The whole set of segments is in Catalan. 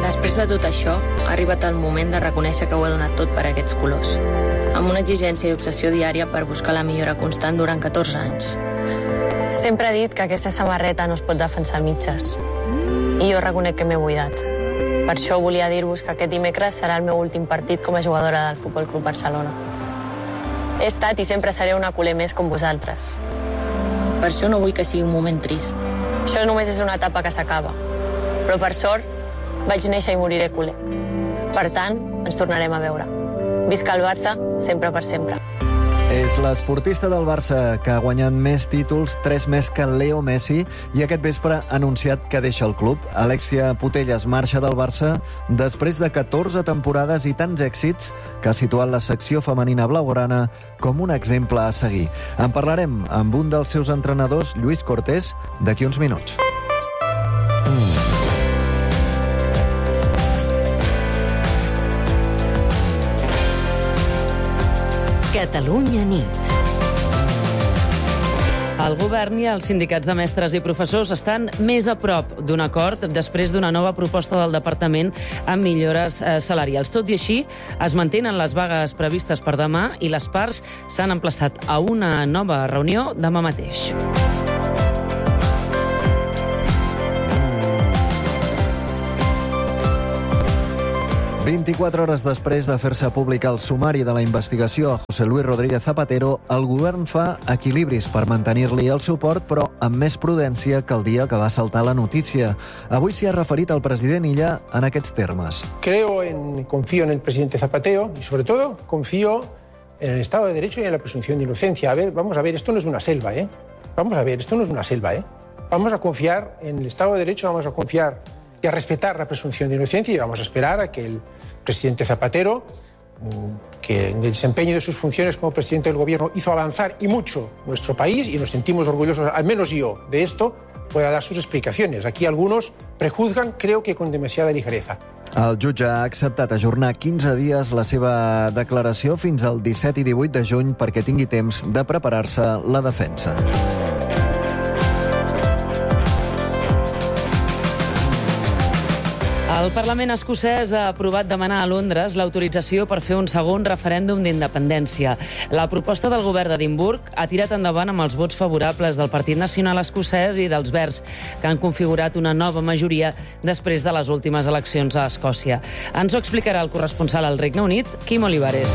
Després de tot això, ha arribat el moment de reconèixer que ho ha donat tot per aquests colors, amb una exigència i obsessió diària per buscar la millora constant durant 14 anys. Sempre he dit que aquesta samarreta no es pot defensar a mitges, i jo reconec que m'he buidat. Per això volia dir-vos que aquest dimecres serà el meu últim partit com a jugadora del Futbol Club Barcelona. He estat i sempre seré una culer més com vosaltres. Per això no vull que sigui un moment trist. Això només és una etapa que s'acaba. Però per sort, vaig néixer i moriré culer. Per tant, ens tornarem a veure. Visca el Barça, sempre per sempre. És l'esportista del Barça que ha guanyat més títols, 3 més que Leo Messi, i aquest vespre ha anunciat que deixa el club. Alexia Putellas marxa del Barça després de 14 temporades i tants èxits que ha situat la secció femenina blaugrana com un exemple a seguir. En parlarem amb un dels seus entrenadors, Lluís Cortés, d'aquí uns minuts. Catalunya nit. El govern i els sindicats de mestres i professors estan més a prop d'un acord després d'una nova proposta del departament amb millores salarials. Tot i així, es mantenen les vagues previstes per demà i les parts s'han emplaçat a una nova reunió demà mateix. 24 hores després de fer-se públic el sumari de la investigació a José Luis Rodríguez Zapatero, el govern fa equilibris per mantenir-li el suport, però amb més prudència que el dia que va saltar la notícia. Avui s'hi ha referit el president Illa en aquests termes. Confío en el presidente Zapatero y, sobre todo, confío en el Estado de Derecho y en la presunción de inocencia. Vamos a ver, esto no es una selva, ¿eh? Vamos a confiar en el Estado de Derecho, vamos a confiar y a respetar la presunción de inocencia y vamos a esperar a que el presidente Zapatero, que en el desempeño de sus funciones como presidente del gobierno hizo avanzar y mucho nuestro país, y nos sentimos orgullosos, al menos yo, de esto, pueda dar sus explicaciones. Aquí algunos prejuzgan, creo que con demasiada ligereza. El jutge ha acceptat ajornar 15 dies la seva declaració fins al 17 i 18 de juny perquè tingui temps de preparar-se la defensa. El Parlament escocès ha aprovat demanar a Londres l'autorització per fer un segon referèndum d'independència. La proposta del govern d'Edimburg ha tirat endavant amb els vots favorables del Partit Nacional Escocès i dels Verds, que han configurat una nova majoria després de les últimes eleccions a Escòcia. Ens ho explicarà el corresponsal al Regne Unit, Quim Olivares.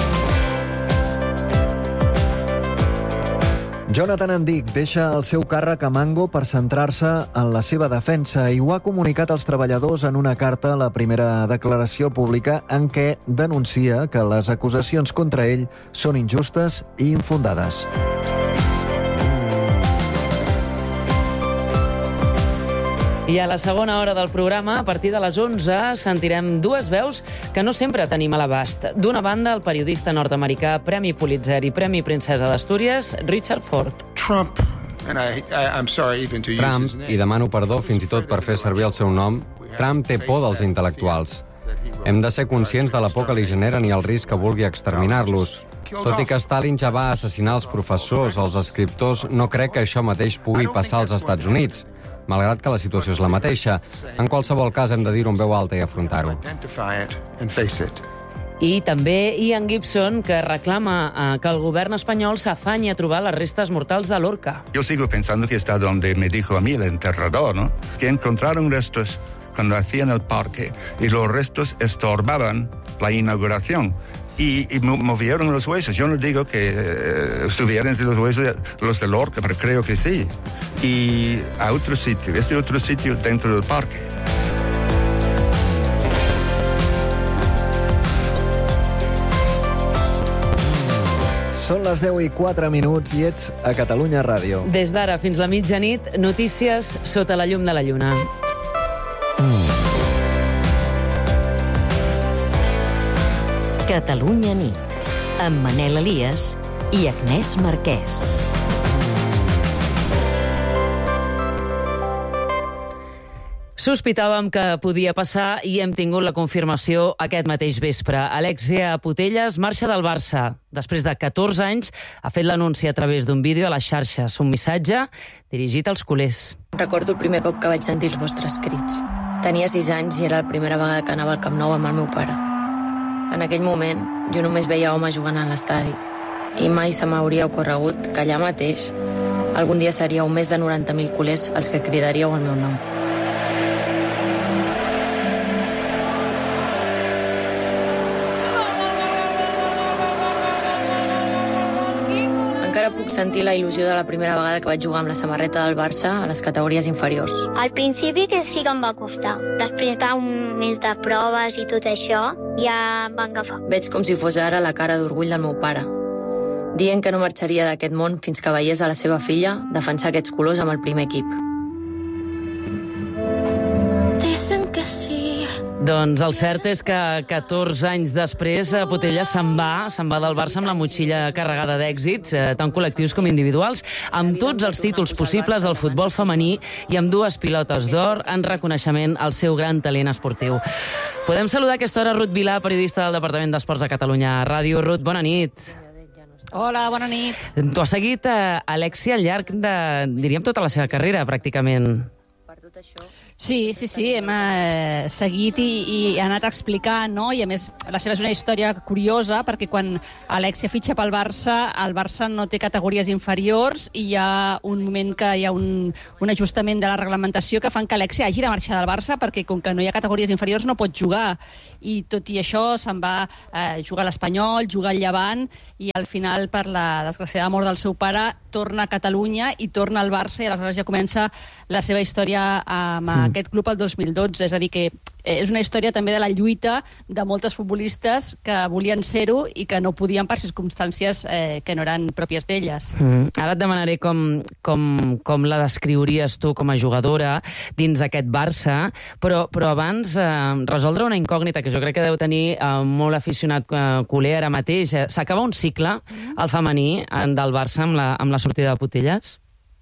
Jonathan Endic deixa el seu càrrec a Mango per centrar-se en la seva defensa i ho ha comunicat als treballadors en una carta a la primera declaració pública en què denuncia que les acusacions contra ell són injustes i infundades. I a la segona hora del programa, a partir de les 11, sentirem dues veus que no sempre tenim a l'abast. D'una banda, el periodista nord-americà, Premi Pulitzer i Premi Princesa d'Astúries, Richard Ford. Trump, i demano perdó fins i tot per fer servir el seu nom, Trump té por dels intel·lectuals. Hem de ser conscients de la por que li generen i el risc que vulgui exterminar-los. Tot i que Stalin ja va assassinar els professors, els escriptors, no crec que això mateix pugui passar als Estats Units, malgrat que la situació és la mateixa. En qualsevol cas, hem de dir-ho en veu alta i afrontar-ho. I també Ian Gibson, que reclama que el govern espanyol s'afanyi a trobar les restes mortals de Lorca. Yo sigo pensando que está donde me dijo a mí el enterrador, ¿no? Que encontraron restos cuando hacían el parque y los restos estorbaban la inauguración. Y movieron los huesos. Yo no digo que estuvieran entre los huesos los de Lorca, pero creo que sí. Y a otro sitio, otro sitio dentro del parque. Són les 10:04 i ets a Catalunya Ràdio. Des d'ara fins la mitjanit, notícies sota la llum de la lluna. Catalunya nit, amb Manel Elias i Agnès Marquès. Sospitàvem que podia passar i hem tingut la confirmació aquest mateix vespre. Alexia Putellas marxa del Barça. Després de 14 anys, ha fet l'anunci a través d'un vídeo a les xarxes. Un missatge dirigit als culers. Recordo el primer cop que vaig sentir els vostres crits. Tenia 6 anys i era la primera vegada que anava al Camp Nou amb el meu pare. En aquell moment, jo només veia homes jugant a l'estadi i mai se m'hauria ocorregut que allà mateix algun dia seríeu més de 90.000 culers els que cridaríeu el meu nom. Encara puc sentir la il·lusió de la primera vegada que vaig jugar amb la samarreta del Barça a les categories inferiors. Al principi que sí que em va costar. Després d'un mes de proves i tot això, ja em va agafar. Veig com si fos ara la cara d'orgull del meu pare, dient que no marxaria d'aquest món fins que veiés a la seva filla defensar aquests colors amb el primer equip. Dicen que sí. Doncs el cert és que 14 anys després Putellas se'n va del Barça amb la motxilla carregada d'èxits, tant col·lectius com individuals, amb tots els títols possibles del futbol femení i amb 2 pilotes d'or en reconeixement al seu gran talent esportiu. Podem saludar a aquesta hora Ruth Vilà, periodista del Departament d'Esports de Catalunya Ràdio. Ruth, bona nit. Hola, bona nit. Tu has seguit Alexia al llarg de, diríem, tota la seva carrera, pràcticament. Sí, hem seguit i anat explicant, no? I a més, la seva és una història curiosa perquè quan Alexia fitxa pel Barça, el Barça no té categories inferiors i hi ha un moment que hi ha un ajustament de la reglamentació que fan que Alexia hagi de marxar del Barça perquè com que no hi ha categories inferiors no pot jugar. I tot i això se'n va jugar a l'Espanyol, jugar al Llevant i al final, per la desgraciada mort del seu pare, torna a Catalunya i torna al Barça i aleshores ja comença la seva història amb aquest club el 2012. És a dir, que és una història també de la lluita de moltes futbolistes que volien ser-ho i que no podien per circumstàncies que no eren pròpies d'elles. Ara et demanaré com la descriuries tu com a jugadora dins aquest Barça, però abans resoldre una incògnita que jo crec que deu tenir molt aficionat culer ara mateix. S'acaba un cicle, el femení, del Barça amb la sortida de Putellas?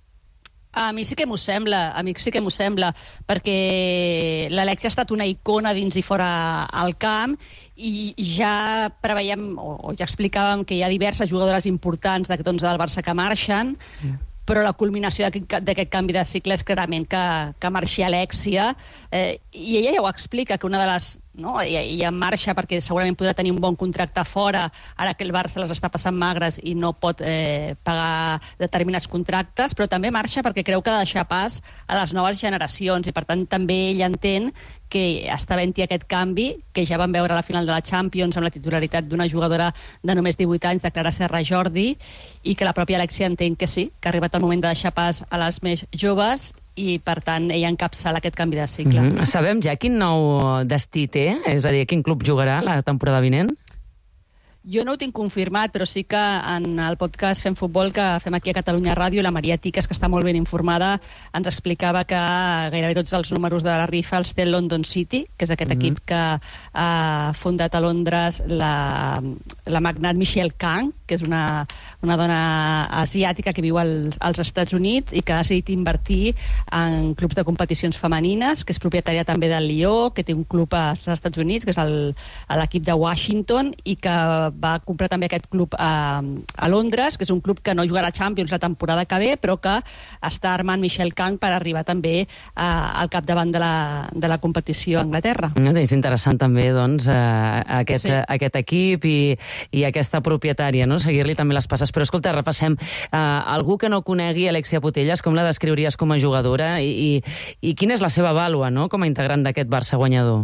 A mi sí que m'ho sembla, perquè l'Alexia ha estat una icona dins i fora el camp i ja preveiem, o ja explicàvem que hi ha diverses jugadores importants d'aquest 11 del Barça que marxen, però la culminació d'aquest canvi de cicle és clarament que marxi Alexia, i ella ja ho explica, que una de les... Ella marxa perquè segurament podrà tenir un bon contracte fora, ara que el Barça les està passant magres i no pot pagar determinats contractes, però també marxa perquè creu que ha de deixar pas a les noves generacions i per tant també ella entén que està havent-hi aquest canvi, que ja vam veure a la final de la Champions amb la titularitat d'una jugadora de només 18 anys, de Clara Serra Jordi, i que la pròpia Alexia entén que sí, que ha arribat el moment de deixar pas a les més joves i, per tant, ella encapçala aquest canvi de cicle. Sabem ja quin nou destí té? És a dir, quin club jugarà la temporada vinent? Jo no ho tinc confirmat, però sí que en el podcast Fem Futbol que fem aquí a Catalunya Ràdio, la Maria Tiques, que està molt ben informada, ens explicava que gairebé tots els números de la rifa els té el London City, que és aquest equip que ha fundat a Londres la magnat Michelle Kang, que és una dona asiàtica que viu als Estats Units i que ha decidit invertir en clubs de competicions femenines, que és propietària també del Lió, que té un club als Estats Units, que és l'equip de Washington, i que va comprar també aquest club a Londres, que és un club que no jugarà a Champions la temporada que ve, però que està armant Michelle Kang per arribar també al capdavant de la competició a Anglaterra. És interessant també, doncs, aquest equip i aquesta propietària, no? Seguir-li també les passes. Però, escolta, repassem. Algú que no conegui Alexia Putellas, com la descriuries com a jugadora i quina és la seva vàlua, no?, com a integrant d'aquest Barça guanyador?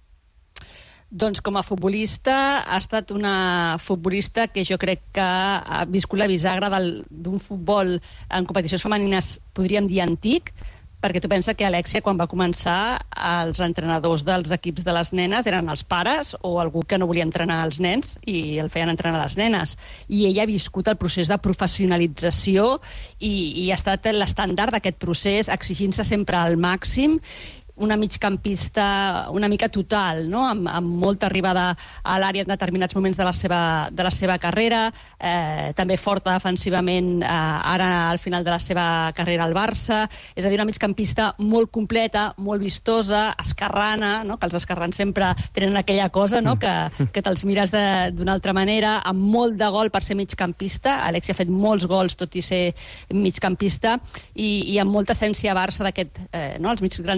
Doncs com a futbolista ha estat una futbolista que jo crec que ha viscut la bisagra d'un futbol en competicions femenines, podríem dir antic, perquè tu pensa que Alexia, quan va començar, els entrenadors dels equips de les nenes eren els pares o algú que no volia entrenar els nens i el feien entrenar les nenes. I ella ha viscut el procés de professionalització i ha estat l'estàndard d'aquest procés, exigint-se sempre al màxim, una migcampista una mica total, no? Amb molta arribada a l'àrea en determinats moments de la seva carrera, també forta defensivament ara al final de la seva carrera al Barça, és a dir, una migcampista molt completa, molt vistosa, esquerrana, no? Que els esquerrans sempre tenen aquella cosa, no? Que te'ls mires d'una altra manera, amb molt de gol per ser migcampista. Alexia ha fet molts gols tot i ser migcampista i amb molta essència Barça d'aquest, no? Els grans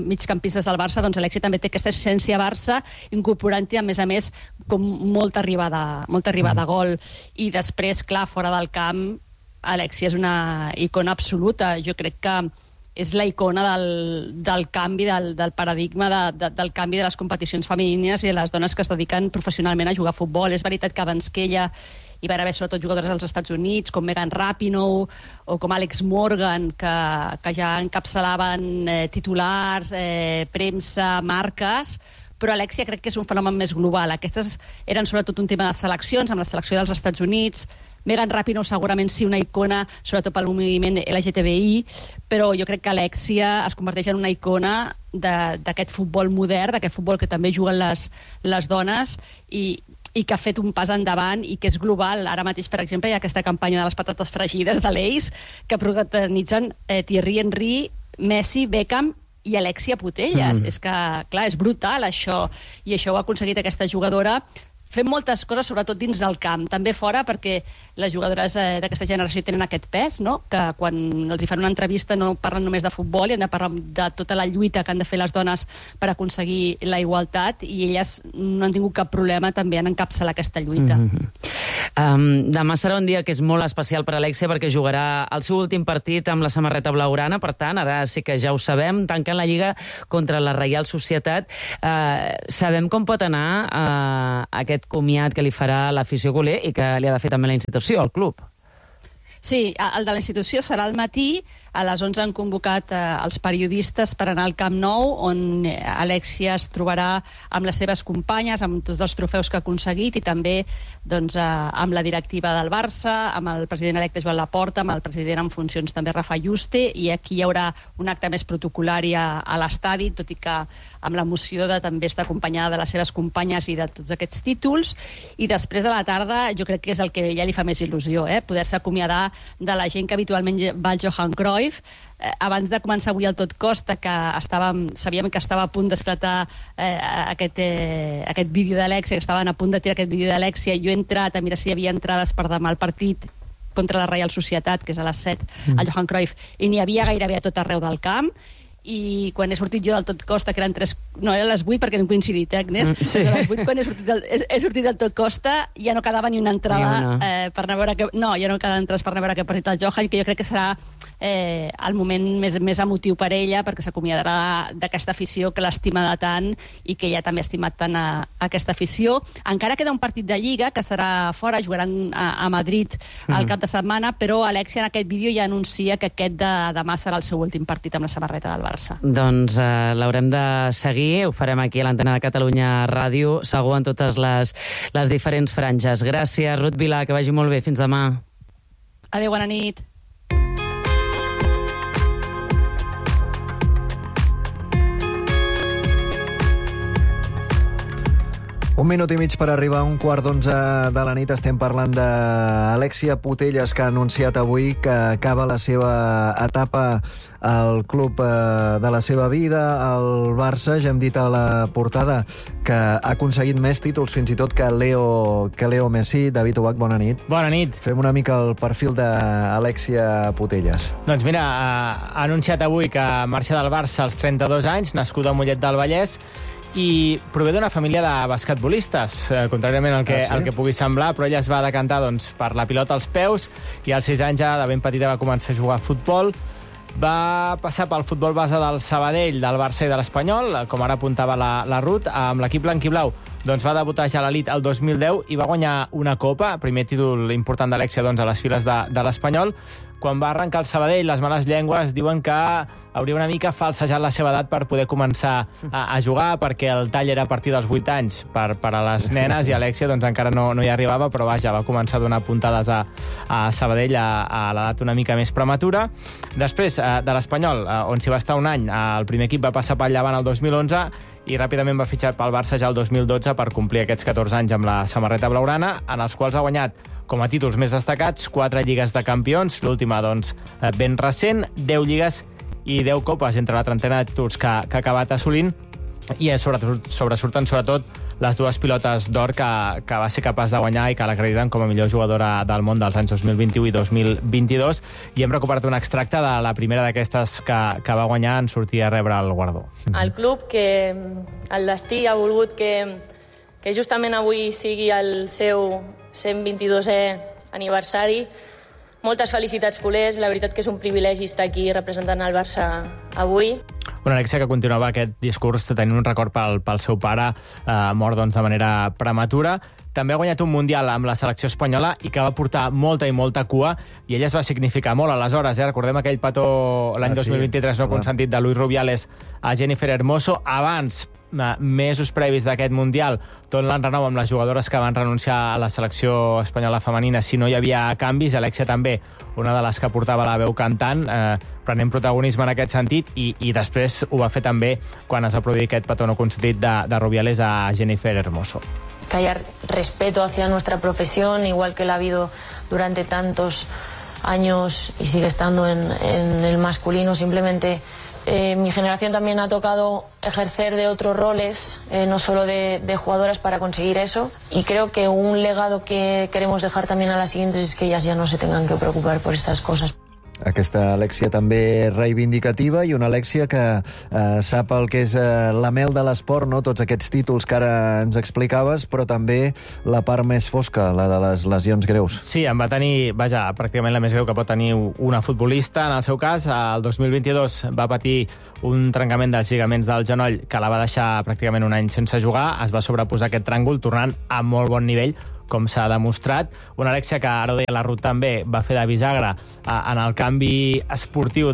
migcampistes del Barça, doncs Alexia també té aquesta essència Barça, incorporant-hi, a més, com molta arribada a gol. I després, clar, fora del camp, Alexia és una icona absoluta. Jo crec que és la icona del canvi, del paradigma, del canvi de les competicions femenines i de les dones que es dediquen professionalment a jugar a futbol. És veritat que abans que ella hi van haver sobretot jugadores dels Estats Units, com Megan Rapinoe o com Alex Morgan, que ja encapçalaven titulars, premsa, marques, però Alexia crec que és un fenomen més global. Aquestes eren sobretot un tema de seleccions, amb la selecció dels Estats Units. Megan Rapinoe segurament sí una icona, sobretot pel moviment LGTBI, però jo crec que Alexia es converteix en una icona d'aquest futbol modern, d'aquest futbol que també juguen les dones i que ha fet un pas endavant i que és global. Ara mateix, per exemple, hi ha aquesta campanya de les patates fregides de l'Ace que protagonitzen Thierry Henry, Messi, Beckham i Alexia Putellas. És que, clar, és brutal això, i això ho ha aconseguit aquesta jugadora fent moltes coses, sobretot dins del camp, també fora, perquè les jugadores d'aquesta generació tenen aquest pes, no? Que quan els hi fan una entrevista no parlen només de futbol, i han de parlar de tota la lluita que han de fer les dones per aconseguir la igualtat, i elles no han tingut cap problema també en encapçalar aquesta lluita. Demà serà un dia que és molt especial per Alexia, perquè jugarà el seu últim partit amb la samarreta blaugrana, per tant, ara sí que ja ho sabem, tancant la Lliga contra la Reial Societat. Sabem com pot anar aquest comiat que li farà l'afició culer i que li ha de fer també la institució, el club. Sí, el de la institució serà al matí. A les 11 han convocat els periodistes per anar al Camp Nou, on Alexia es trobarà amb les seves companyes, amb tots els trofeus que ha aconseguit, i també amb la directiva del Barça, amb el president electe Joan Laporta, amb el president en funcions també Rafa Juste, i aquí hi haurà un acte més protocolari a l'estadi, tot i que amb l'emoció de també estar acompanyada de les seves companyes i de tots aquests títols. I després de la tarda, jo crec que és el que ja li fa més il·lusió, poder-se acomiadar de la gent que habitualment va al Johan Cruyff. Abans de començar avui el Tot Costa, que sabíem que estava a punt d'esclatar aquest vídeo d'Alexia, que estaven a punt de tirar aquest vídeo d'Alexia, jo he entrat a mirar si hi havia entrades per demà al partit contra la Reial Societat, que és a les 7 al Johan Cruyff, i n'hi havia gairebé a tot arreu del camp. I quan he sortit jo del Tot Costa, que eren les 8, perquè no hem coincidit, Agnès? Sí. A les 8, quan he sortit del Tot Costa, ja no quedava ni una entrada per anar a veure ja no quedaven entrades per anar a veure aquest partit del Johan, que jo crec que serà el moment més emotiu per ella, perquè s'acomiadarà d'aquesta afició que l'estima de tant i que ella també ha estimat tant aquesta afició. Encara queda un partit de Lliga, que serà fora, jugaran a Madrid al cap de setmana, però Alexia en aquest vídeo ja anuncia que aquest de demà serà el seu últim partit amb la samarreta del Barça. Doncs l'haurem de seguir, ho farem aquí a l'antena de Catalunya Ràdio, segur en totes les diferents franges. Gràcies, Ruth Vilà, que vagi molt bé. Fins demà. Adéu, bona nit. Un minut i mig per arribar a 11:15 de la nit. Estem parlant d'Alexia Putellas, que ha anunciat avui que acaba la seva etapa al club de la seva vida, al Barça. Ja hem dit a la portada que ha aconseguit més títols fins i tot que Leo Messi. David Ubach, bona nit. Bona nit. Fem una mica el perfil d'Alexia Putellas. Doncs mira, ha anunciat avui que marxa del Barça als 32 anys, nascuda a Mollet del Vallès, i prové d'una família de basquetbolistes, contràriament al que pugui semblar, però ella es va decantar per la pilota als peus, i als 6 anys ja de ben petita va començar a jugar a futbol. Va passar pel futbol base del Sabadell, del Barça i de l'Espanyol, com ara apuntava la Ruth, amb l'equip blanquiblau. Doncs va debutar ja a l'elit el 2010 i va guanyar una copa, primer títol important d'Alexia a les files de l'Espanyol. Quan va arrencar el Sabadell, les males llengües diuen que hauria una mica falsejat la seva edat per poder començar a jugar, perquè el tall era a partir dels 8 anys per a les nenes, i Alexia encara no hi arribava, però vaja, va començar a donar puntades a Sabadell a l'edat una mica més prematura. Després de l'Espanyol, on s'hi va estar un any, el primer equip va passar pel Llevant el 2011 i ràpidament va fitxar pel Barça ja el 2012 per complir aquests 14 anys amb la samarreta blaugrana, en els quals ha guanyat com a títols més destacats 4 lligues de campions, l'última ben recent, 10 lligues i 10 copes entre la trentena de títols que ha acabat assolint, i sobresurten sobretot les dues pilotes d'or que va ser capaç de guanyar i que l'acrediten com a millor jugadora del món dels anys 2021 i 2022, i hem recuperat un extracte de la primera d'aquestes que va guanyar en sortir a rebre el guardó. El club, que el destí ha volgut que justament avui sigui el seu 122è aniversari. Moltes felicitats, culers. La veritat que és un privilegi estar aquí representant el Barça avui. Una Alexia que continuava aquest discurs tenint un record pel seu pare, mort de manera prematura. També ha guanyat un Mundial amb la selecció espanyola i que va portar molta i molta cua, i ella es va significar molt. Aleshores, recordem aquell petó l'any 2023 no consentit de Luis Rubiales a Jennifer Hermoso. Abans, mesos previs d'aquest Mundial, tot l'enrenou amb les jugadores que van renunciar a la selecció espanyola femenina si no hi havia canvis. Alexia també, una de les que portava la veu cantant, prenent protagonisme en aquest sentit, i després ho va fer també quan es va produir aquest petó no consentit de Rubiales a Jennifer Hermoso. Que haya respeto hacia nuestra profesión, igual que la ha habido durante tantos años y sigue estando en el masculino. Simplemente mi generación también ha tocado ejercer de otros roles, no solo de jugadoras, para conseguir eso. Y creo que un legado que queremos dejar también a las siguientes es que ellas ya no se tengan que preocupar por estas cosas. Aquesta Alexia també reivindicativa, i una Alexia que sap el que és la mel de l'esport, no? Tots aquests títols que ara ens explicaves, però també la part més fosca, la de les lesions greus. Sí, en va tenir, pràcticament la més greu que pot tenir una futbolista. En el seu cas, el 2022 va patir un trencament dels lligaments del genoll que la va deixar pràcticament un any sense jugar. Es va sobreposar aquest tràngol, tornant a molt bon nivell, com s'ha demostrat. Una Alexia que, ara ho deia la Ruth també, va fer de bisagra en el canvi esportiu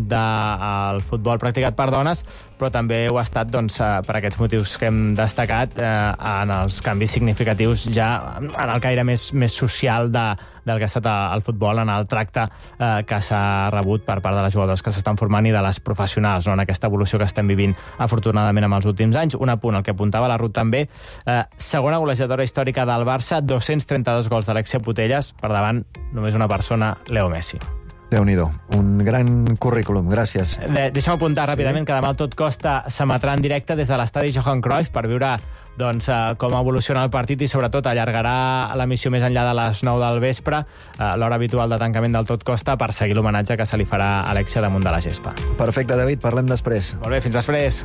del futbol practicat per dones, però també ho ha estat per aquests motius que hem destacat, en els canvis significatius ja en el caire més social del que ha estat el futbol, en el tracte que s'ha rebut per part de les jugadores que s'estan formant i de les professionals, en aquesta evolució que estem vivint afortunadament en els últims anys. Un apunt, el que apuntava la Ruth també, segona golejadora històrica del Barça, 232 gols d'Alexia Putellas, per davant només una persona, Leo Messi. Déu-n'hi-do, un gran currículum, gràcies. Deixa'm apuntar ràpidament que demà el Tot Costa s'emetrà en directe des de l'estadi Johan Cruyff per veure com evoluciona el partit, i sobretot allargarà l'emissió més enllà de les 9 del vespre, l'hora habitual de tancament del Tot Costa, per seguir l'homenatge que se li farà a Alexia damunt de la gespa. Perfecte, David, parlem després. Molt bé, fins després.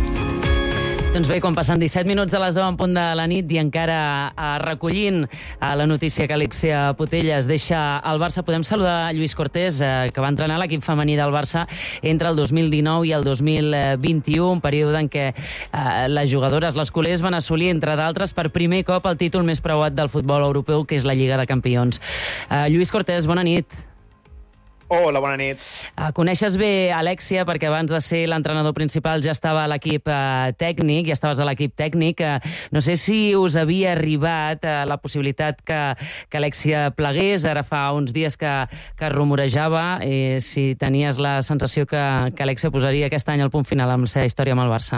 Doncs bé, quan passen 17 minuts de les 10 en punt de la nit i encara recollint la notícia que Alexia Putellas deixa al Barça, podem saludar Lluís Cortés, que va entrenar l'equip femení del Barça entre el 2019 i el 2021, un període en què les jugadores, les culers, van assolir, entre d'altres, per primer cop el títol més preuat del futbol europeu, que és la Lliga de Campions. Lluís Cortés, bona nit. Hola, bona nit. Coneixes bé Alexia perquè abans de ser l'entrenador principal ja estava a l'equip tècnic, ja estaves a l'equip tècnic. No sé si us havia arribat la possibilitat que Alexia plegués, ara fa uns dies que rumorejava, si tenies la sensació que Alexia posaria aquest any el punt final amb la seva història amb el Barça.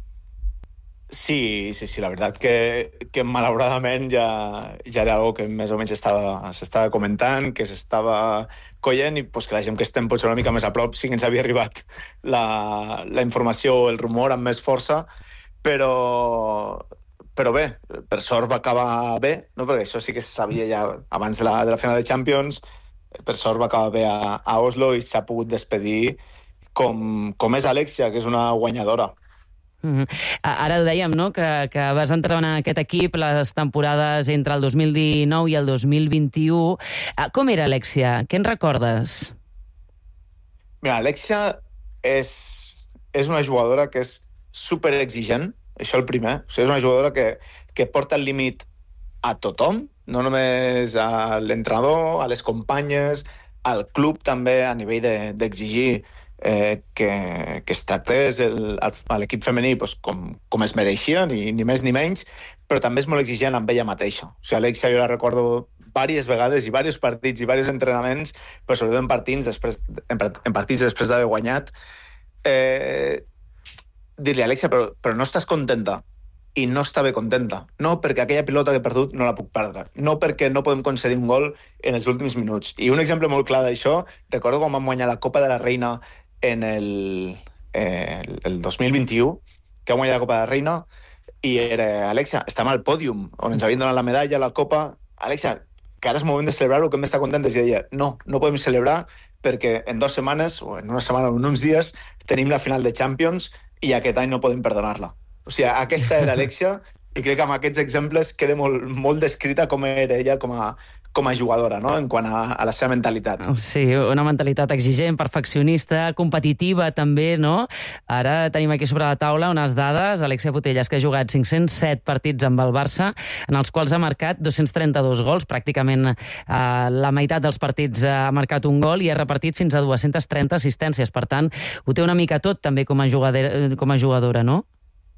Sí, la veritat que malauradament ja era algo que més o menys s'estava comentant, que s'estava coient, i que la gent que estem potser una mica més a prop sí que ens havia arribat la informació o el rumor amb més força, però bé, per sort va acabar bé, no? Perquè això sí que se sabia ja abans de la final de Champions. Per sort va acabar bé a Oslo i s'ha pogut despedir com és Alexia, que és una guanyadora. Ara ho dèiem, no?, que vas entrenar aquest equip les temporades entre el 2019 i el 2021. Com era Alexia? Què en recordes? Mira, Alexia és una jugadora que és superexigent, això el primer. O sigui, és una jugadora que porta el límit a tothom, no només a l'entrenador, a les companyes, al club també, a nivell d'exigir que es tractés a l'equip femení com es mereixia, ni més ni menys, però també és molt exigent amb ella mateixa. O sigui, Alexia jo la recordo diverses vegades i diversos partits i diversos entrenaments, però sobretot en partits després d'haver guanyat, dir-li, Alexia, però no estàs contenta? I no estava contenta. No perquè aquella pilota que he perdut no la puc perdre. No perquè no podem concedir un gol en els últims minuts. I un exemple molt clar d'això, recordo quan vam guanyar la Copa de la Reina en el 2021, que vam guanyar la Copa de la Reina, i era, Alexia, estem al pòdium, on ens havien donat la medalla, la copa. Alexia, que ara és moment de celebrar-ho, que hem d'estar contentes. I deia, no podem celebrar perquè en 2 setmanes, o en una setmana o en uns dies, tenim la final de Champions i aquest any no podem perdonar-la. O sigui, aquesta era Alexia, i crec que amb aquests exemples queda molt descrita com era ella com a jugadora, no?, en quant a la seva mentalitat. Sí, una mentalitat exigent, perfeccionista, competitiva també, no? Ara tenim aquí sobre la taula unes dades. Alexia Putellas, que ha jugat 507 partits amb el Barça, en els quals ha marcat 232 gols, pràcticament la meitat dels partits ha marcat un gol i ha repartit fins a 230 assistències. Per tant, ho té una mica tot també com a jugadora, no?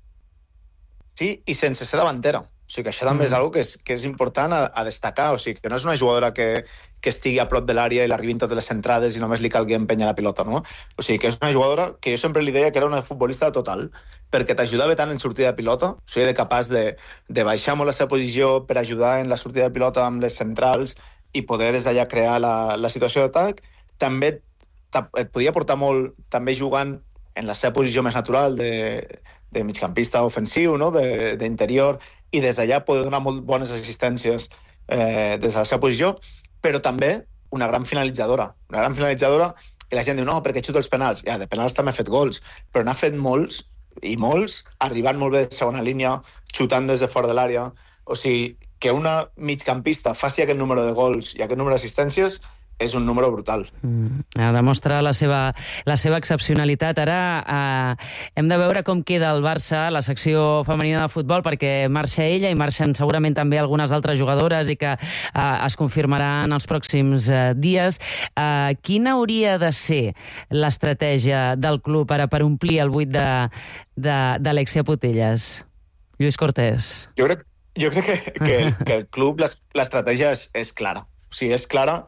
Sí, i sense ser davantera. O sigui que això també és una cosa que és important a destacar. O sigui que no és una jugadora que estigui a prop de l'àrea i l'arribin totes les centrades i només li calgui empènyer la pilota, no? O sigui que és una jugadora que jo sempre li deia que era una futbolista total, perquè t'ajudava tant en sortida de pilota, o sigui, era capaç de baixar molt la seva posició per ajudar en la sortida de pilota amb les centrals i poder des d'allà crear la situació d'atac. També et podia portar molt, també jugant en la seva posició més natural de migcampista ofensiu, no?, d'interior, i des d'allà poder donar molt bones assistències des de la seva posició, però també una gran finalitzadora. Una gran finalitzadora, i la gent diu, no, perquè xuta els penals. Ja, de penals també ha fet gols, però n'ha fet molts, i molts, arribant molt bé de segona línia, xutant des de fora de l'àrea. O sigui, que una migcampista faci aquest número de gols i aquest número d'assistències és un número brutal. Demostra la seva excepcionalitat. Ara hem de veure com queda el Barça, la secció femenina de futbol, perquè marxa ella i marxen segurament també algunes altres jugadores i que es confirmaran els pròxims dies. Quina hauria de ser l'estratègia del club ara per omplir el buit d'Alexia Putellas? Lluís Cortés. Jo crec que el club, l'estratègia és clara. O sigui, és clara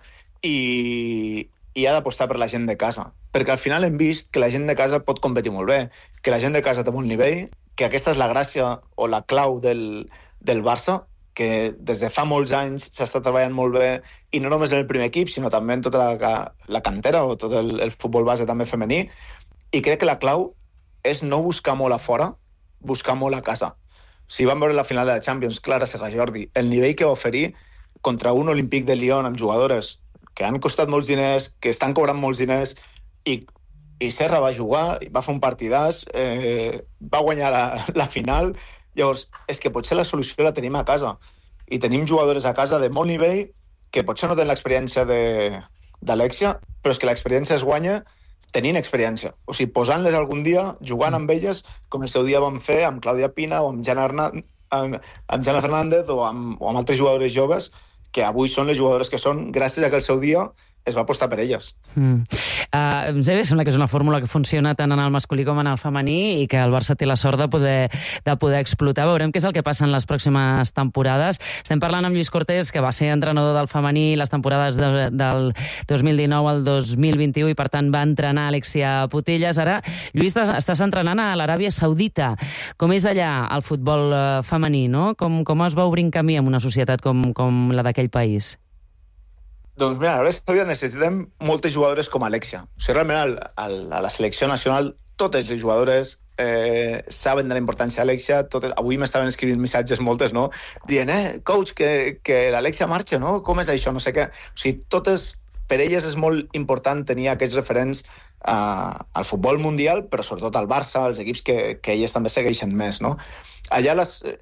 i ha d'apostar per la gent de casa. Perquè al final hem vist que la gent de casa pot competir molt bé, que la gent de casa té bon nivell, que aquesta és la gràcia o la clau del Barça, que des de fa molts anys s'està treballant molt bé, i no només en el primer equip, sinó també en tota la cantera o tot el futbol base també femení. I crec que la clau és no buscar molt a fora, buscar molt a casa. Si vam veure la final de la Champions, Clara Serra Jordi, el nivell que va oferir contra un Olímpic de Lyon amb jugadores que han costat molts diners, que estan cobrant molts diners, i Serra va jugar, va fer un partidàs, va guanyar la final. Llavors, és que potser la solució la tenim a casa. I tenim jugadores a casa de molt nivell que potser no tenen l'experiència d'Alexia, però és que l'experiència es guanya tenint experiència. O sigui, posant-les algun dia, jugant amb elles, com el seu dia vam fer amb Clàudia Pina o amb Jana Fernández o amb altres jugadores joves, que avui són les jugadores que són gràcies a que el seu dia es va apostar per elles. Sembla que és una fórmula que funciona tant en el masculí com en el femení i que el Barça té la sort de poder explotar. Veurem què és el que passa en les pròximes temporades. Estem parlant amb Lluís Cortés, que va ser entrenador del femení les temporades del 2019 al 2021 i, per tant, va entrenar Alexia Putellas. Ara, Lluís, estàs entrenant a l'Aràbia Saudita. Com és allà el futbol femení, no? Com es va obrint camí en una societat com la d'aquell país? Doncs mira, a l'Aràbia Saudita necessitem moltes jugadores com Alexia. O sigui, realment a la selecció nacional totes les jugadores saben de la importància d'Alexia. Avui m'estaven escrivint missatges moltes, no? Dient, coach, que l'Alexia marxa, no? Com és això? No sé què. O sigui, per elles és molt important tenir aquests referents al futbol mundial, però sobretot al Barça, als equips que elles també segueixen més, no? Allà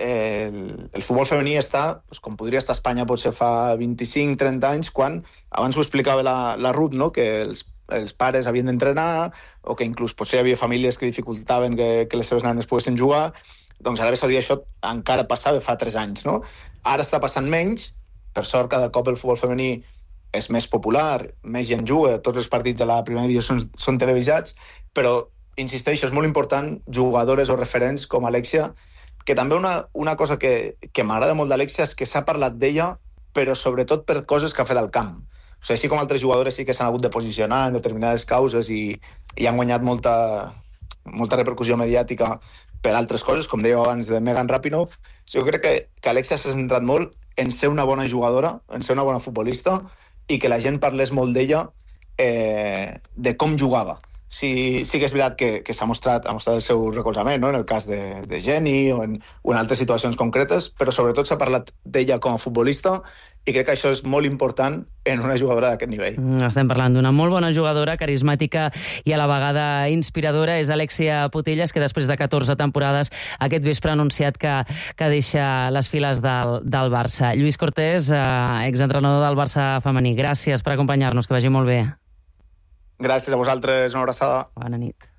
el futbol femení està, com podria estar a Espanya potser fa 25-30 anys, quan abans ho explicava la Ruth, no? Que els pares havien d'entrenar o que inclús potser hi havia famílies que dificultaven que les seves nanes poguessin jugar. Doncs a l'Aràbia Saudita això encara passava fa 3 anys, no? Ara està passant menys. Per sort, cada cop el futbol femení és més popular, més gent juga, tots els partits de la primera divisió són televisats, però, insisteixo, és molt important jugadores o referents com Alexia, que també una cosa que m'agrada molt d'Alexia és que s'ha parlat d'ella, però sobretot per coses que ha fet al camp. O sigui, així com altres jugadores sí que s'han hagut de posicionar en determinades causes i han guanyat molta repercussió mediàtica per altres coses, com dèieu abans de Megan Rapinoe. Jo crec que Alexia s'ha centrat molt en ser una bona jugadora, en ser una bona futbolista, i que la gent parlés molt d'ella, de com jugava. sí que és veritat que s'ha mostrat el seu recolzament, no? En el cas de Jenny o en altres situacions concretes, però sobretot s'ha parlat d'ella com a futbolista i crec que això és molt important en una jugadora d'aquest nivell. Estem parlant d'una molt bona jugadora, carismàtica i a la vegada inspiradora. És Alexia Putellas, que després de 14 temporades aquest vespre ha anunciat que deixa les files del Barça. Lluís Cortés, exentrenador del Barça femení, gràcies per acompanyar-nos, que vagi molt bé. Gràcies a vosaltres, una abraçada. Bona nit.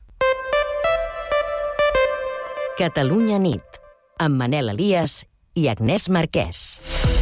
Catalunya nit, amb Manel Elias i Agnès Marquès.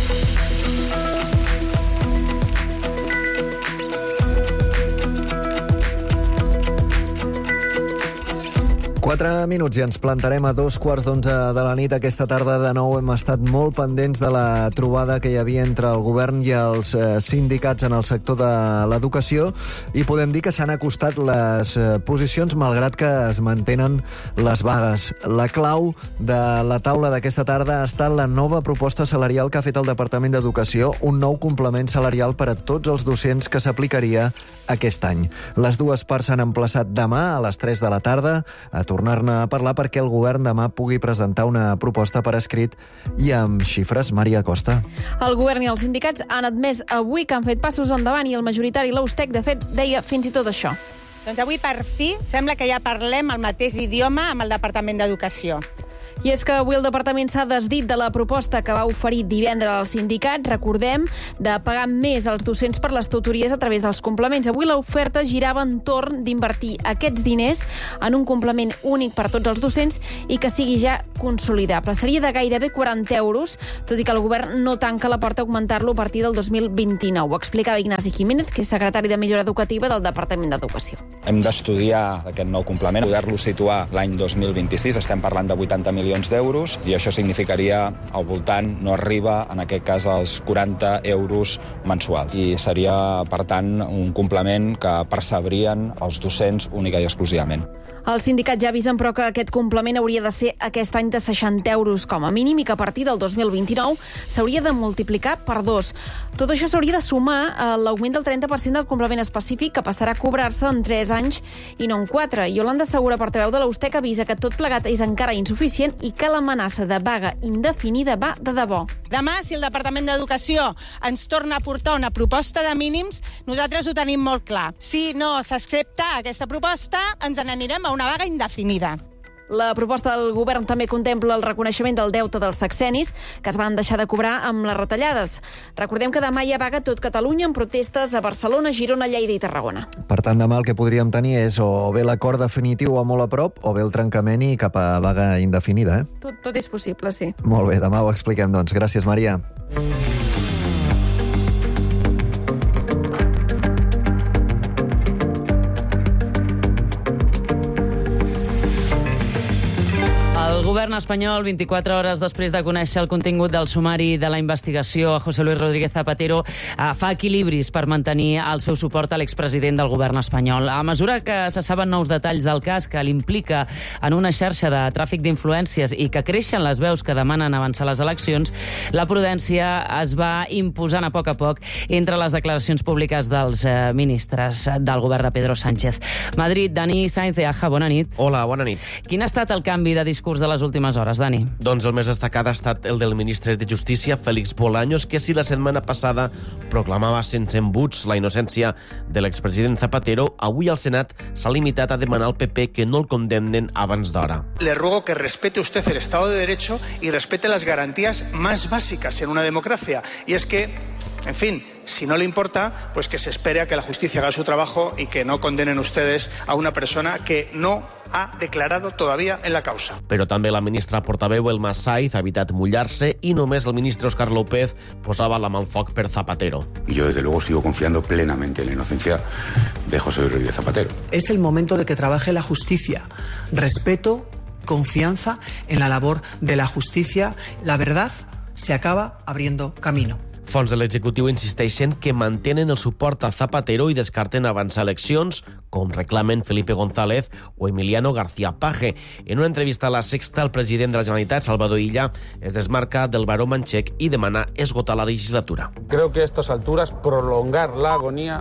4 minuts i ens plantarem a 2:15 de la nit. Aquesta tarda de nou hem estat molt pendents de la trobada que hi havia entre el govern i els sindicats en el sector de l'educació i podem dir que s'han acostat les posicions malgrat que es mantenen les vagues. La clau de la taula d'aquesta tarda ha estat la nova proposta salarial que ha fet el Departament d'Educació, un nou complement salarial per a tots els docents que s'aplicaria aquest any. Les dues parts s'han emplaçat demà a les 3 de la tarda a tornar-ne a parlar perquè el govern demà pugui presentar una proposta per escrit i amb xifres. Maria Costa. El govern i els sindicats han admès avui que han fet passos endavant i el majoritari, l'Eustec, de fet, deia fins i tot això. Doncs avui, per fi, sembla que ja parlem el mateix idioma amb el Departament d'Educació. I és que avui el departament s'ha desdit de la proposta que va oferir divendres als sindicats, recordem, de pagar més als docents per les tutories a través dels complements. Avui l'oferta girava entorn d'invertir aquests diners en un complement únic per tots els docents i que sigui ja consolidable. Seria de gairebé 40 euros, tot i que el govern no tanca la porta a augmentar-lo a partir del 2029. Ho explicava Ignasi Jiménez, que és secretari de Millora Educativa del Departament d'Educació. Hem d'estudiar aquest nou complement, poder-lo situar l'any 2026, estem parlant de 80 milions d'euros, i això significaria al voltant, no arriba en aquest cas als 40 euros mensuals. I seria, per tant, un complement que percebrien els docents única i exclusivament. Els sindicats ja avisen, però, que aquest complement hauria de ser aquest any de 60 euros com a mínim i que a partir del 2029 s'hauria de multiplicar per 2. Tot això s'hauria de sumar a l'augment del 30% del complement específic que passarà a cobrar-se en 3 anys i no en 4. Yolanda Segura, portaveu de l'Eustec, avisa que tot plegat és encara insuficient i que l'amenaça de vaga indefinida va de debò. Demà, si el Departament d'Educació ens torna a portar una proposta de mínims, nosaltres ho tenim molt clar. Si no s'accepta aquesta proposta, ens n'anirem a una vaga indefinida. La proposta del govern també contempla el reconeixement del deute dels sexennis que es van deixar de cobrar amb les retallades. Recordem que demà hi ha vaga a tot Catalunya en protestes a Barcelona, Girona, Lleida i Tarragona. Per tant, demà el que podríem tenir és o bé l'acord definitiu o molt a prop o bé el trencament i cap a vaga indefinida. Tot és possible, sí. Molt bé, demà ho expliquem, doncs. Gràcies, Maria. El govern espanyol, 24 hores després de conèixer el contingut del sumari de la investigació a José Luis Rodríguez Zapatero, fa equilibris per mantenir el seu suport a l'expresident del govern espanyol. A mesura que se saben nous detalls del cas que l'implica en una xarxa de tràfic d'influències i que creixen les veus que demanen avançar les eleccions, la prudència es va imposant a poc entre les declaracions públiques dels ministres del govern de Pedro Sánchez. Madrid, Dani Sainz de Aja, bona nit. Hola, bona nit. Quin ha estat el canvi de discurs de les últimes hores, Dani? Doncs el més destacat ha estat el del ministre de Justícia, Félix Bolaños, que si la setmana passada proclamava sense embuts la innocència de l'expresident Zapatero, avui al Senat s'ha limitat a demanar al PP que no el condemnen abans d'hora. Le ruego que respete usted el Estado de Derecho y respete las garantías más básicas en una democracia. Y es que, en fin, si no le importa, pues que se espere a que la justicia haga su trabajo y que no condenen ustedes a una persona que no ha declarado todavía en la causa. Però també la ministra portaveu Elma Saiz ha evitat mullar-se i només el ministre Óscar López posava la mà al foc per Zapatero. Y yo desde luego sigo confiando plenamente en la inocencia de José Luis Rodríguez Zapatero. Es el momento de que trabaje la justicia. Respeto, confianza en la labor de la justicia. La verdad se acaba abriendo camino. Fons de l'executiu insisteixen que mantenen el suport a Zapatero i descarten avançar eleccions, com reclamen Felipe González o Emiliano García Paje. En una entrevista a La Sexta, el president de la Generalitat, Salvador Illa, es desmarca del baró manchec i demana esgotar la legislatura. Creo que a estas alturas prolongar la agonía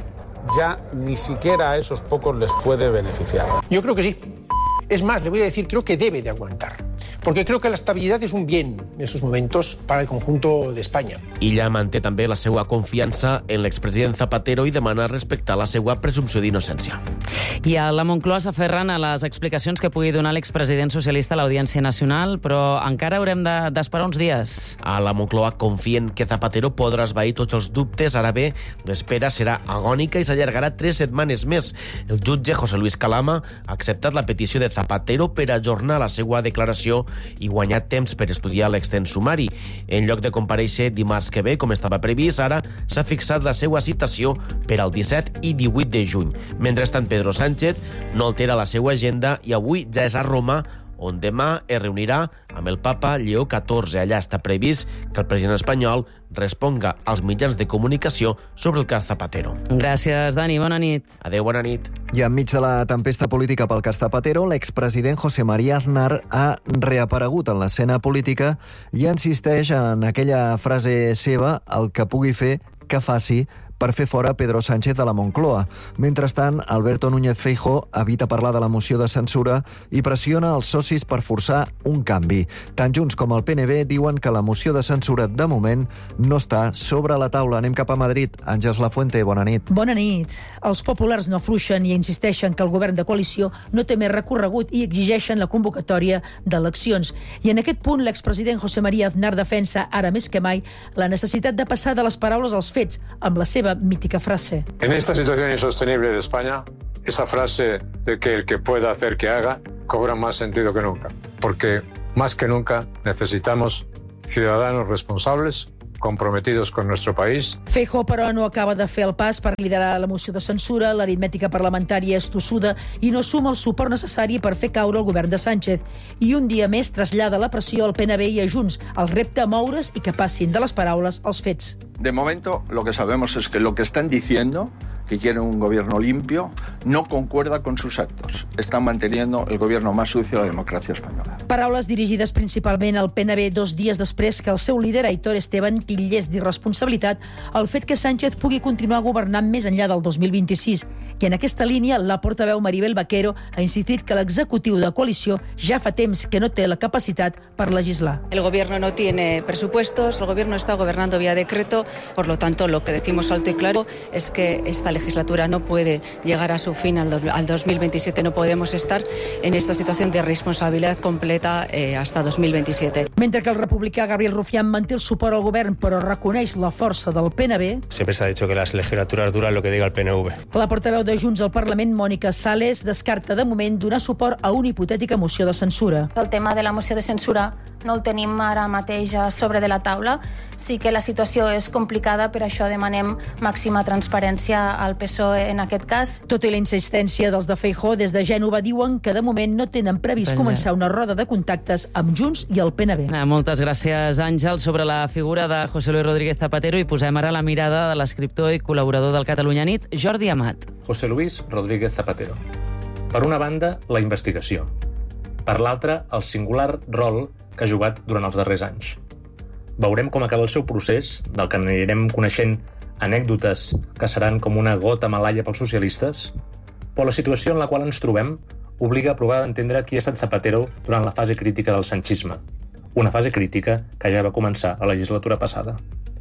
ya ni siquiera a esos pocos les puede beneficiar. Yo creo que sí. Es más, le voy a decir, creo que debe de aguantar. Porque creo que la estabilidad és un bien en estos momentos para el conjunto de España. Illa manté també la seva confiança en l'expresident Zapatero i demana respectar la seva presumpció d'innocència. I a la Moncloa s'aferren a les explicacions que pugui donar l'expresident socialista a l'Audiència Nacional, però encara haurem d'esperar uns dies. A la Moncloa confien que Zapatero podrà esvair tots els dubtes. Ara bé, l'espera serà agònica i s'allargarà 3 setmanes més. El jutge José Luis Calama ha acceptat la petició de Zapatero per ajornar la seva declaració i guanyar temps per estudiar l'extens sumari. En lloc de comparèixer dimarts que ve, com estava previst, ara s'ha fixat la seva citació per al 17 i 18 de juny. Mentrestant, Pedro Sánchez no altera la seva agenda i avui ja és a Roma, on demà es reunirà amb el papa Lleó XIV. Allà està previst que el president espanyol responga als mitjans de comunicació sobre el cas Zapatero. Gràcies, Dani. Bona nit. Adéu, bona nit. I enmig de la tempesta política pel cas Zapatero, l'expresident José María Aznar ha reaparegut en l'escena política i insisteix en aquella frase seva, el que pugui fer, que faci, per fer fora Pedro Sánchez de la Moncloa. Mentrestant, Alberto Núñez Feijóo evita parlar de la moció de censura i pressiona els socis per forçar un canvi. Tant Junts com el PNB diuen que la moció de censura, de moment, no està sobre la taula. Anem cap a Madrid. Àngels Lafuente, bona nit. Bona nit. Els populars no afluixen i insisteixen que el govern de coalició no té més recorregut i exigeixen la convocatòria d'eleccions. I en aquest punt, l'expresident José María Aznar defensa, ara més que mai, la necessitat de passar de les paraules als fets, amb la seva mítica frase. En esta situación insostenible de España, esa frase de que el que pueda hacer que haga cobra más sentido que nunca, porque más que nunca necesitamos ciudadanos responsables, comprometidos con nuestro país. Feijóo, però, no acaba de fer el pas per liderar la moció de censura, l'aritmètica parlamentària és tossuda i no suma el suport necessari per fer caure el govern de Sánchez. I un dia més trasllada la pressió al PNB i a Junts, el repte a moure's i que passin de les paraules als fets. De momento, lo que sabemos es que lo que están diciendo, que quieren un gobierno limpio, no concuerda con sus actos. Están manteniendo el gobierno más sucio de la democracia española. Paraules dirigides principalment al PNB 2 dies després que el seu líder, Aitor Esteban, titllés d'irresponsabilitat el fet que Sánchez pugui continuar governant més enllà del 2026. I en aquesta línia, la portaveu Maribel Vaquero ha insistit que l'executiu de coalició ja fa temps que no té la capacitat per legislar. El gobierno no tiene presupuestos, el gobierno está gobernando vía decreto, por lo tanto, lo que decimos alto y claro es que esta legislatura no puede llegar a su fin al 2027. No podemos estar en esta situación de responsabilidad completa hasta 2027. Mentre que el republicà Gabriel Rufián manté el suport al govern però reconeix la força del PNB. Siempre se ha dicho que las legislaturas duran lo que diga el PNV. La portaveu de Junts al Parlament, Mònica Sales, descarta de moment donar suport a una hipotètica moció de censura. El tema de la moció de censura no el tenim ara mateix sobre de la taula. Sí que la situació és complicada, per això demanem màxima transparència al PSOE en aquest cas. Tot i la insistència dels de Feijóo, des de Gènova diuen que de moment no tenen previst començar una roda de contactes amb Junts i el PNB. Moltes gràcies, Àngel. Sobre la figura de José Luis Rodríguez Zapatero i posem ara la mirada de l'escriptor i col·laborador del Catalunya Nit, Jordi Amat. José Luis Rodríguez Zapatero. Per una banda, la investigació. Per l'altra, el singular rol que ha jugat durant els darrers anys. Veurem com acaba el seu procés, del que anirem coneixent anècdotes que seran com una gota malaia pels socialistes, però la situació en la qual ens trobem obliga a provar d'entendre qui ha estat Zapatero durant la fase crítica del sanchisme, una fase crítica que ja va començar a la legislatura passada.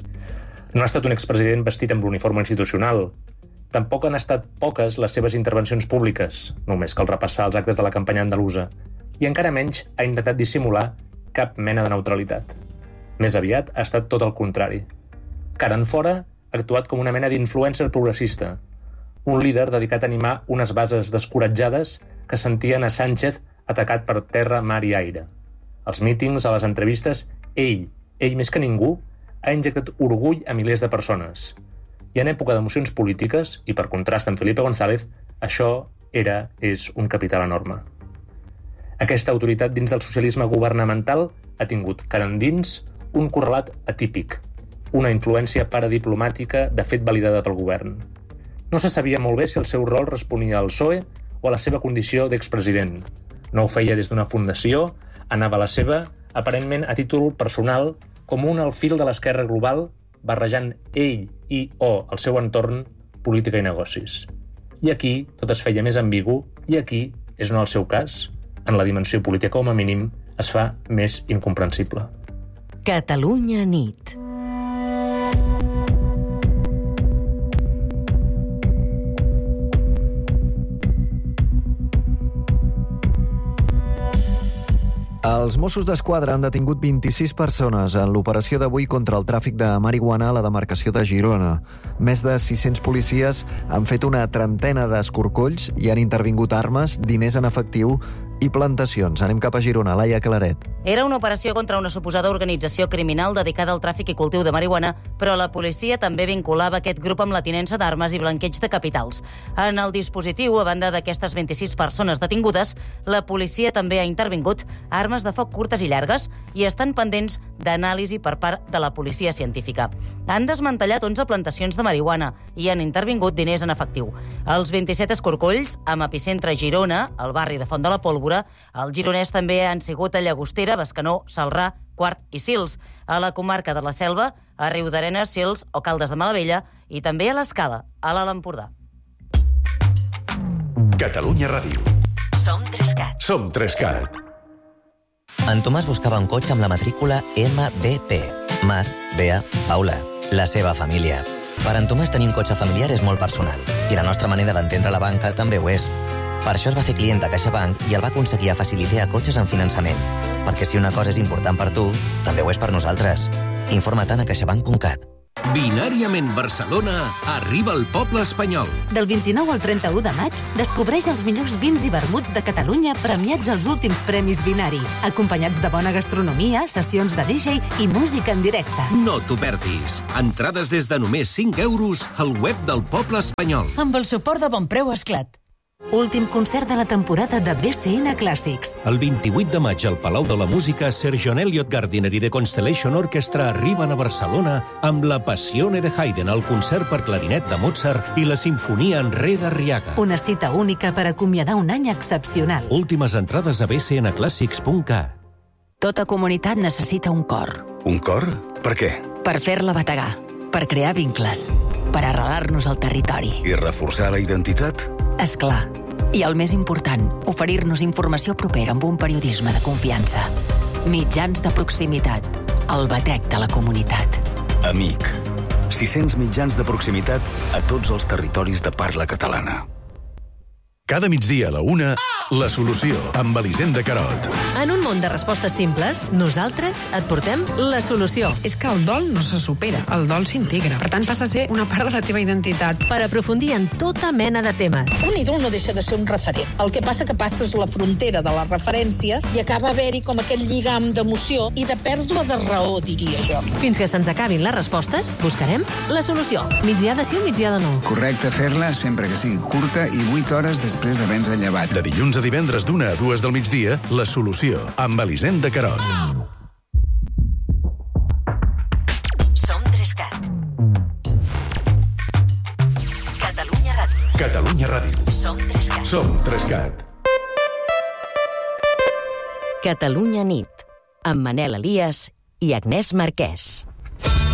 No ha estat un expresident vestit amb l'uniforme institucional, tampoc han estat poques les seves intervencions públiques, només cal repassar els actes de la campanya andalusa, i encara menys ha intentat dissimular cap mena de neutralitat. Més aviat ha estat tot el contrari. Cara enfora, ha actuat com una mena d'influencer progressista, un líder dedicat a animar unes bases descoratjades que sentien a Sánchez atacat per terra, mar i aire. Als mítings, a les entrevistes, ell més que ningú, ha injectat orgull a milers de persones. I en època d'emocions polítiques, i per contrast amb Felipe González, això és un capital enorme. Aquesta autoritat dins del socialisme governamental ha tingut cara endins un correlat atípic, una influència paradiplomàtica de fet validada pel govern. No se sabia molt bé si el seu rol responia al PSOE o a la seva condició d'expresident. No ho feia des d'una fundació, anava a la seva, aparentment a títol personal, com un al fil de l'esquerra global, barrejant ell i o el seu entorn política i negocis. I aquí tot es feia més ambigu i aquí és on el seu cas, en la dimensió política com a mínim, es fa més incomprensible. Catalunya nit. Els Mossos d'Esquadra han detingut 26 persones en l'operació d'avui contra el tràfic de marihuana a la demarcació de Girona. Més de 600 policies han fet una trentena d'escorcolls i han intervingut armes, diners en efectiu i plantacions. Anem cap a Girona. Laia Claret. Era una operació contra una suposada organització criminal dedicada al tràfic i cultiu de marihuana, però la policia també vinculava aquest grup amb la tinença d'armes i blanqueig de capitals. En el dispositiu, a banda d'aquestes 26 persones detingudes, la policia també ha intervingut armes de foc curtes i llargues i estan pendents d'anàlisi per part de la policia científica. Han desmantellat 11 plantacions de marihuana i han intervingut diners en efectiu. Els 27 escorcolls, amb epicentre a Girona, al barri de Font de la Pólvora, els gironès també han sigut a Llagostera, Bescanó, Celrà, Quart i Sils, a la comarca de la Selva, a Riudarenes, Sils o Caldes de Malavella i també a l'Escala, a l'Alt Empordà. Catalunya Ràdio. Som 3CAT. Som 3CAT. En Tomàs buscava un cotxe amb la matrícula MBP. Mar, Bea, Paula, la seva família. Per en Tomàs tenir un cotxe familiar és molt personal i la nostra manera d'entendre la banca també ho és. Per això es va fer client a CaixaBank i el va aconseguir a Facilitea Cotxes en finançament. Perquè si una cosa és important per tu, també ho és per nosaltres. Informa-te'n a caixabank.cat. Binàriament Barcelona arriba al poble espanyol. Del 29 al 31 de maig, descobreix els millors vins i vermuts de Catalunya premiats als últims premis Binari, acompanyats de bona gastronomia, sessions de DJ i música en directe. No t'ho perdis. Entrades des de només 5 euros al web del poble espanyol. Amb el suport de Bonpreu Esclat. Últim concert de la temporada de BCN Clàssics. El 28 de maig al Palau de la Música, Sir John Eliot Gardiner i The Constellation Orchestra arriben a Barcelona amb la Passione de Haydn, el concert per clarinet de Mozart i la Sinfonia en Re d'Arriaga. Una cita única per acomiadar un any excepcional. Últimes entrades a bcnclassics.cat. Tota comunitat necessita un cor. Un cor? Per què? Per fer-la bategar, per crear vincles, per arrelar-nos al territori. I reforçar la identitat? És clar. I el més important, oferir-nos informació propera amb un periodisme de confiança. Mitjans de proximitat. El batec de la comunitat. Amic. 600 mitjans de proximitat a tots els territoris de parla catalana. Cada migdia a la 1, La Solució, amb Elisenda Carot. En un món de respostes simples, nosaltres et portem la solució. És que el dol no se supera, el dol s'integra. Per tant, passa a ser una part de la teva identitat. Per aprofundir en tota mena de temes. Un ídol no deixa de ser un referent. El que passa que passes la frontera de la referència i acaba haver-hi com aquell lligam d'emoció i de pèrdua de raó, diria jo. Fins que se'ns acabin les respostes, buscarem la solució. Migdiada sí o migdiada no. Correcte fer-la sempre que sigui curta i 8 hores després d'haver-nos llevat. De dilluns a divendres d'1 a 2 del migdia, La Solució, amb Elisenda Carot. Som 3CAT. Catalunya Ràdio. Catalunya Ràdio. Som 3CAT. Som 3CAT. Catalunya nit, amb Manel Elias i Agnès Marquès.